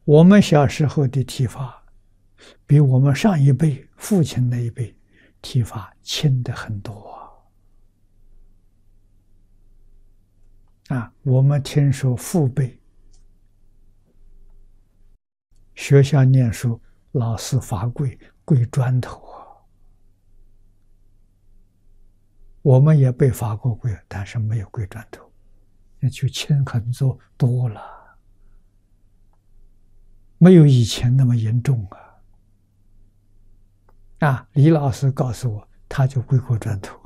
我们小时候的体法，比我们上一辈父亲那一辈体法轻的很多我们听说父辈学校念书，老师罚跪砖头我们也被罚过跪，但是没有跪砖头，那就轻很多了，没有以前那么严重李老师告诉我，他就跪过砖头。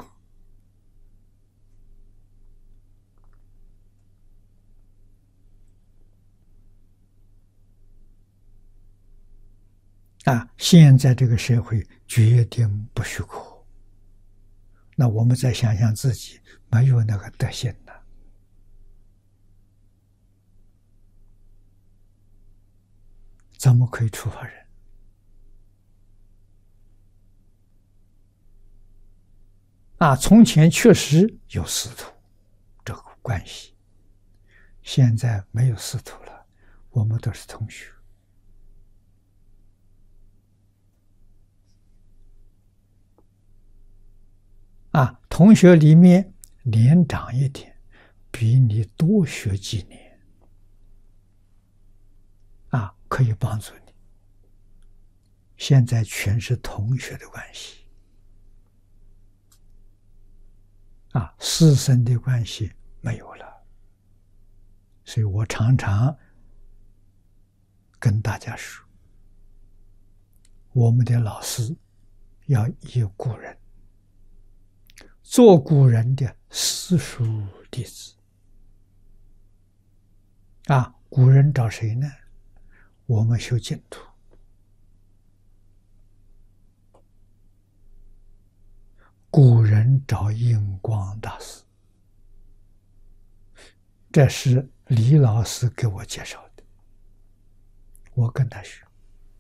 现在这个社会决定不许可，那我们再想想自己没有那个德行呢，怎么可以处罚人？从前确实有师徒这个关系，现在没有师徒了，我们都是同学。同学里面年长一点，比你多学几年，可以帮助你。现在全是同学的关系，师生的关系没有了。所以我常常跟大家说，我们的老师要依古人，做古人的私塾弟子。古人找谁呢？我们修净土，古人找印光大师，这是李老师给我介绍的，我跟他学。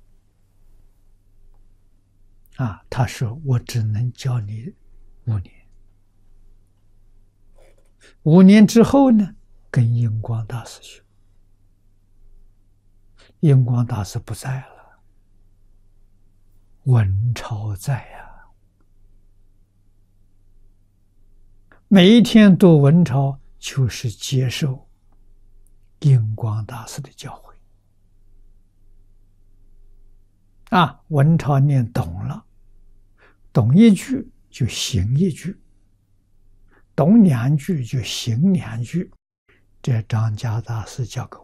他说我只能教你5年，5年之后呢，跟印光大师学。印光大师不在了，文超在每一天读文超，就是接受印光大师的教诲。文超念懂了，懂一句就行一句，懂2句就行2句，这张家大师教给我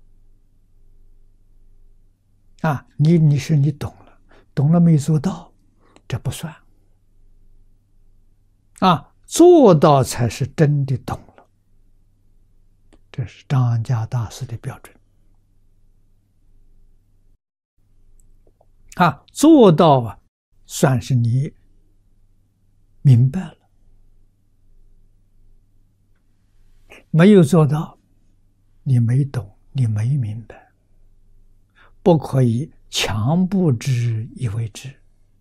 的。你说你懂了，懂了没做到，这不算。做到才是真的懂了，这是张家大师的标准。做到算是你明白了，没有做到，你没懂，你没明白，不可以强不知以为知。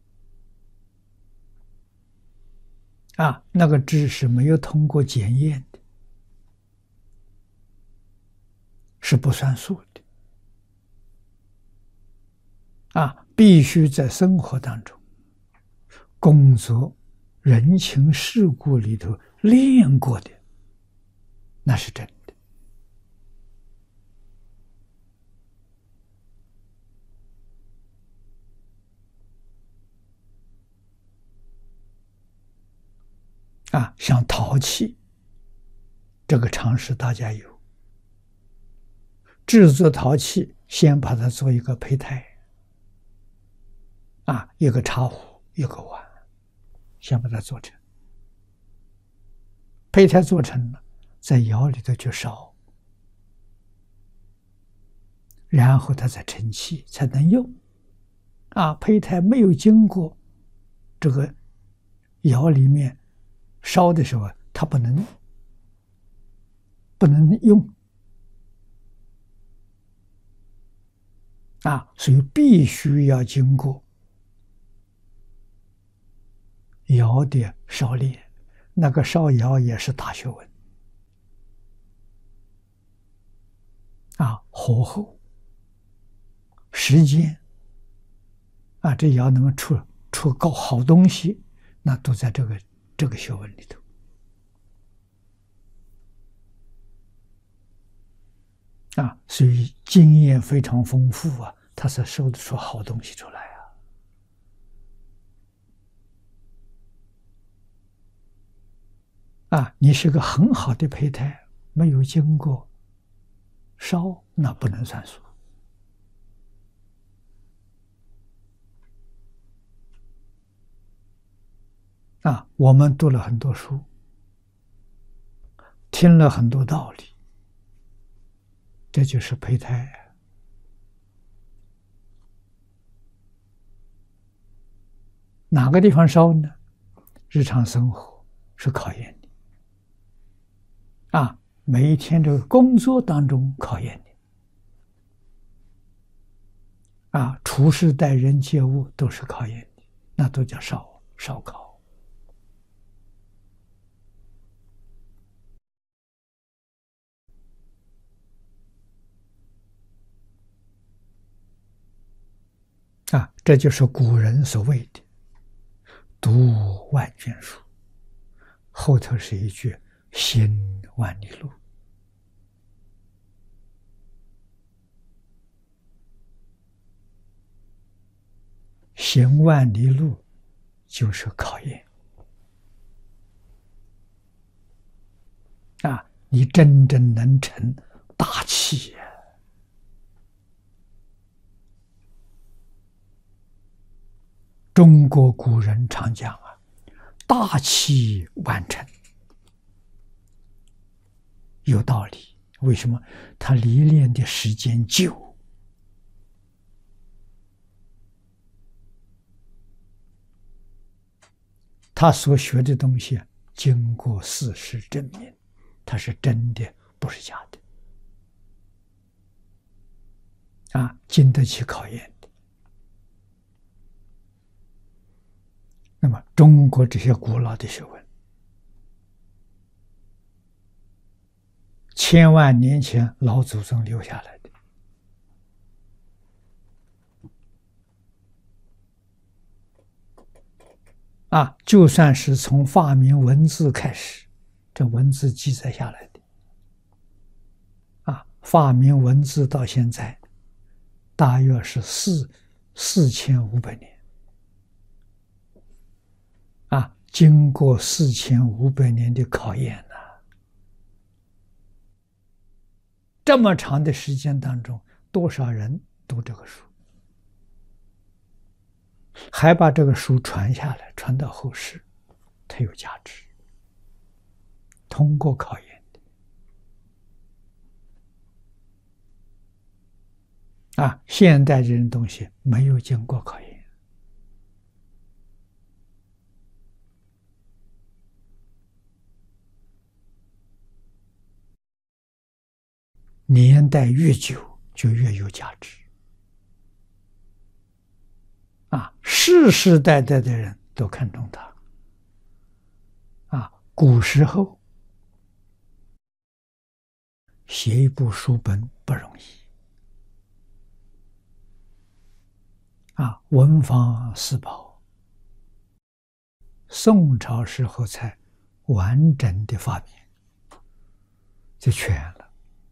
那个知识没有通过检验的，是不算数的。必须在生活当中、工作、人情世故里头练过的，那是真的。像陶器，这个常识大家有。制作陶器，先把它做一个胚胎，一个茶壶，一个碗，先把它做成。胚胎做成了，在窑里头去烧，然后它再成器才能用。胚胎没有经过这个窑里面烧的时候，它不能用。所以必须要经过窑的烧炼，那个烧窑也是大学问。火候时间啊，这窑能出高好东西，那都在这个学问里头啊，所以经验非常丰富啊，他才收得出好东西出来啊！啊，你是个很好的胚胎，没有经过烧，那不能算数。啊，我们读了很多书，听了很多道理，这就是胚胎。哪个地方烧呢？日常生活是考验你啊，每一天这个工作当中考验你啊，处事待人接物都是考验你，那都叫烧烤。啊，这就是古人所谓的读万卷书，后头是一句行万里路。行万里路就是考验啊，你真正能成大器呀！中国古人常讲啊，大器晚成，有道理。为什么？他历练的时间久，他所学的东西经过事实证明，它是真的，不是假的啊，经得起考验的。那么，中国这些古老的学问，千万年前老祖宗留下来的啊，就算是从发明文字开始，这文字记载下来的啊，发明文字到现在，大约是4500年啊，经过4500年的考验呢，这么长的时间当中，多少人读这个书，还把这个书传下来，传到后世，它有价值，通过考验的啊，现代这种东西没有经过考验。年代越久，就越有价值啊！世世代代的人都看重它啊！古时候写一部书本不容易啊，文房四宝，宋朝时候才完整的发明，就全了。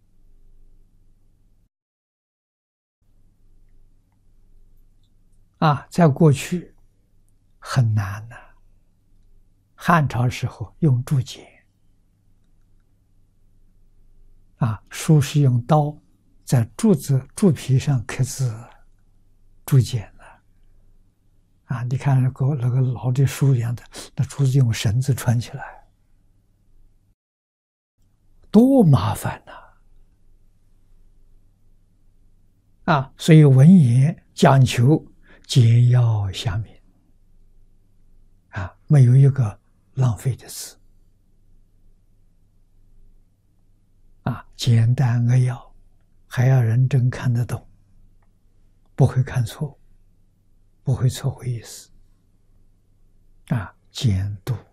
啊，在过去很难的，汉朝时候用竹简，啊，书是用刀在竹皮上刻字，竹简的，啊，你看那个老的书一样的，那竹子用绳子穿起来，多麻烦呐！啊，所以文言讲求简要详明，啊，没有一个浪费的字，啊，简单扼要，还要人真看得懂，不会看错，不会错误意思，啊，简读